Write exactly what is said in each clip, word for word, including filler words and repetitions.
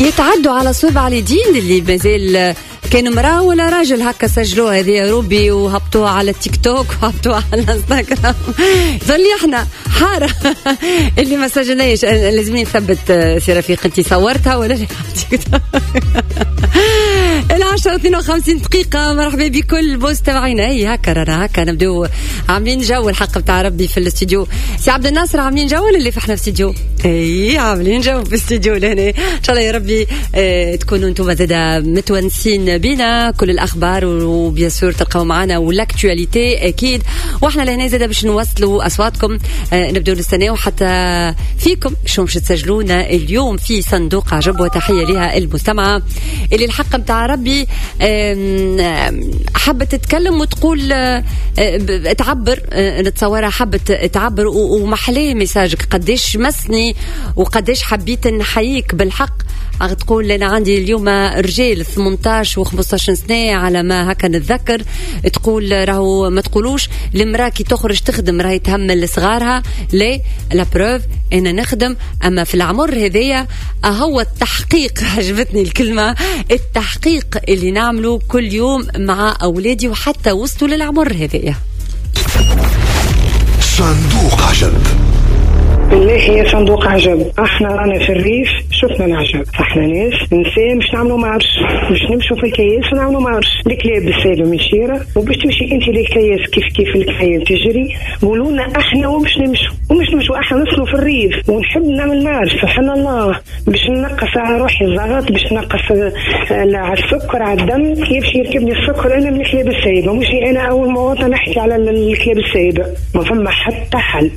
يتعدوا على صوب اليدين اللي مازال كانوا مراه ولا راجل هكا سجلوها هذه يا روبي وهبطوها على التيك توك وهبطوها على الانستغرام. ظل احنا حاره اللي ما سجلناش لازم نثبت. سي رفيق انت صورتها ولا لا؟ العشرة اثنين وخمسين دقيقة. مرحبا بكل بوست تبعينا. هي هكا رانا هكا نبدو عاملين جو الحق بتاع ربي في الاستوديو. سي عبد الناصر عاملين جو ولا اللي فاحنا في الاستوديو؟ اي عاملين جو في الاستوديو لهنا. ان شاء الله يا ربي اه تكونوا انتم زادا متونسين بينا كل الاخبار وبيان سور تلقاو معنا والاكtualité اكيد. واحنا لهنا زادا باش نوصلوا اصواتكم. اه نبداو نستناو حتى فيكم شو مش تسجلونا اليوم في صندوق عجب. وتحية لها المستمعة اللي الحق بتاع ربي حابة تتكلم وتقول تعبر. نتصورها حابة تعبر ومحليه مساجك قديش مسني وقديش حبيت نحييك بالحق. تقول أنا عندي اليوم رجال ثمانية عشر و15 سنة على ما هكا نتذكر. تقول راهو ما تقولوش المرأة كي تخرج تخدم راهي تهمل صغارها. لا لا بروف أنا نخدم. أما في العمر هذية هو التحقيق. عجبتني الكلمة التحقيق اللي نعمله كل يوم مع أولادي وحتى وصلوا للعمر هذية. صندوق عجب. بالله هي صندوق عجب. احنا رانا في الريف شفنا العجب. احنا ناس نساء مش نعملوا مارش مش نمشوا في الكياس ونعملوا مارش. الكلاب بالسالة من شيرة وباش تمشي انت للكياس كيف كيف الكيان تجري. قولونا احنا ومش نمشوا ومش نمشوا احنا نصلوا في الريف ونحب نعمل مارش. سبحان الله باش ننقص على روحي الضغط باش ننقص على السكر على الدم. كيفش يركبني السكر انا من الكلاب السايبة. مش انا اول مواطن نحكي على الكلاب السايبة. ما فما حتى حل.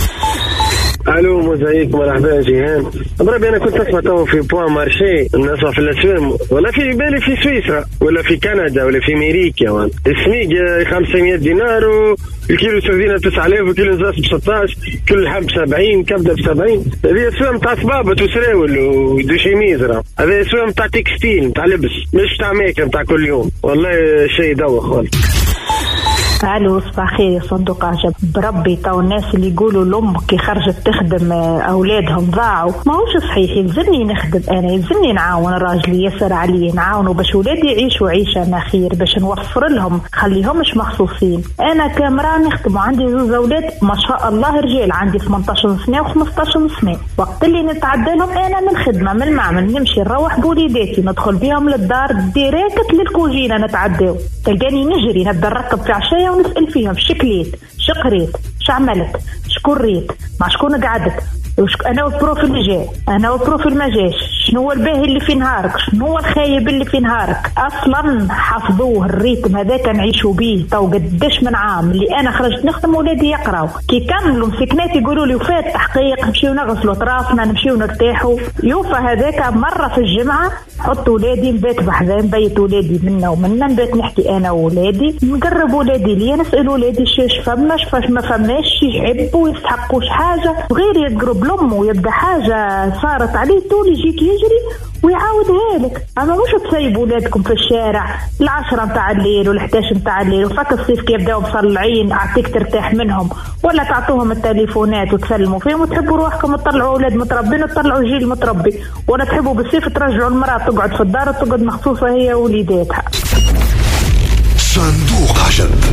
الو موزايك مرحبا جيهان. بربي انا كنت اسمع تو في بوان مارشي الناس في الاسواق ولا في بالي في سويسرا ولا في كندا ولا في امريكا. السميق خمسمية دينار والكيلو سردينه تسعة آلاف وكيلو نزاس ب ستطاش كل لحم ب سبعين كبده ب سبعين. هذه اسواق نتاع صبابط وسراول ودوشيميز. هذه اسواق نتاع تكستيل نتاع لبس مش نتاع ماكله نتاع كل يوم. والله شيء دوخ خالص. الو صباح خير يا صندوق عجب. بربي تو الناس اللي يقولوا الام كي خرجت تخدم اولادهم ضاعوا ما هوش صحيح. يلزمني نخدم انا يلزمني نعاون راجلي يسر عليه نعاونوا باش ولادي يعيشوا عيشه خير باش نوفر لهم خليهمش مخصوصين. انا كامراه نخدم وعندي زوج اولاد ما شاء الله رجال عندي ثمانية عشر سنه و15 سنه. وقت اللي نتعدى لهم انا من الخدمه من المعمل نمشي نروح بوليداتي ندخل بهم للدار ديريكت للكوجينه نتعداو. تلقاني نجري نبدا نركب في عشايه ونسأل فيهم شكليت شقريت شعملت شكون ريت مع شكون قعدت انا والبروف اللي جاء انا والبروف اللي ما جاش شنو هو الباهي اللي في نهارك شنو هو الخايب اللي في نهارك. اصلا حفظوه الريتم هذاك نعيشوا به تو قداش من عام اللي انا خرجت نخدم ولادي يقراو كي كملوا مسكنات يقولوا لي وفات تحقيق نمشيو نغسلوا طرافنا نمشيو نرتاحوا. يوفى هذاك مره في الجمعه حط ولادي نبات بحذا نبيت ولادي منا ومنا نبات نحكي انا وولادي نقرب ولادي لي نسال ولادي شاش فماش فاش ما فماش يحبوا يستحقوش حاجه غير يقرب لامه ويبدا حاجه صارت عليه تولي يجيك يجري ويعاودها لك. اما مش تسيبوا ولادكم في الشارع العشرة متاع الليل والحداش متاع الليل وفك الصيف كي يبداو مصلعين اعطيك ترتاح منهم ولا تعطوهم التليفونات وتسلموا فيهم وتحبوا روحكم تطلعوا اولاد متربين وتطلعوا جيل متربي ولا تحبوا بالصيف ترجعوا المراه تقعد في الدار وتقعد مخصوصه هي ووليداتها. صندوق عجب.